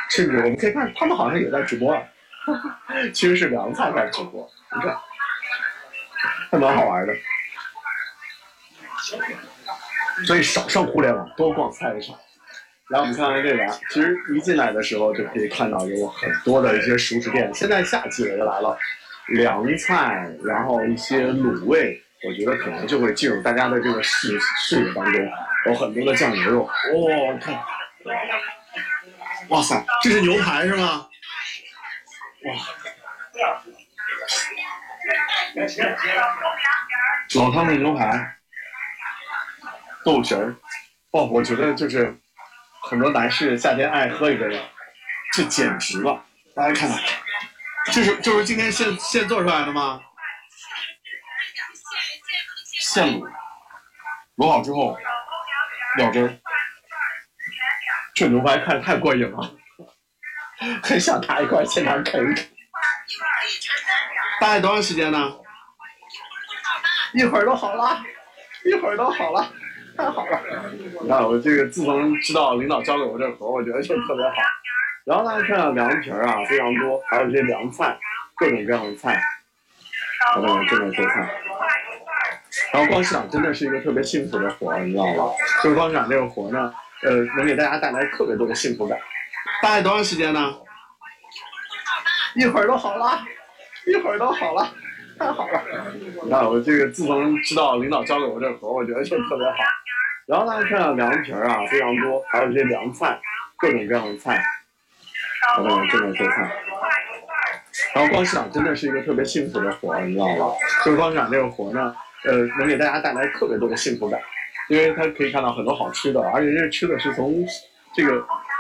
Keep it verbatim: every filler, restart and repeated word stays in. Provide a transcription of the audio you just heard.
甚至我们可以看，他们好像也在直播啊，其实是凉菜在直播，你看，还蛮好玩的。所以少上互联网，多逛菜市场。来，我们看看这边，其实一进来的时候就可以看到有很多的一些熟食店。现在夏季了，又来了，凉菜，然后一些卤味，我觉得可能就会进入大家的这个视视野当中。有很多的酱牛肉，哇、哦，看，哇塞，这是牛排是吗？哇，老汤的牛排，豆皮儿，哦，我觉得就是很多男士夏天爱喝一杯，这简直了！大家看看，这是就是今天现现做出来的吗？现卤，卤好之后料汁儿，这牛排看着太过瘾了，很想拿一块现场啃一啃。大概多长时间呢？一会儿都好了，一会儿都好了，太好了！你看我这个自从知道领导交给我这活，我觉得就特别好。然后大家看到凉皮儿啊非常多，还有一些凉菜，各种各样的菜，我感觉真的做菜。然后逛市场真的是一个特别幸福的活，你知道吗？就是逛市场这个活呢，呃，能给大家带来特别多的幸福感。大概多长时间呢？一会儿都好了，一会儿都好了，太好了！你看我这个自从知道领导交给我这活，我觉得就特别好。然后大家看到凉皮儿啊非常多，还有一些凉菜，各种各样的菜，我感觉真的做菜。然后逛市场真的是一个特别幸福的活，你知道吗？就是逛市场这个活呢，呃，能给大家带来特别多的幸福感，因为它可以看到很多好吃的，而且这吃的是从这个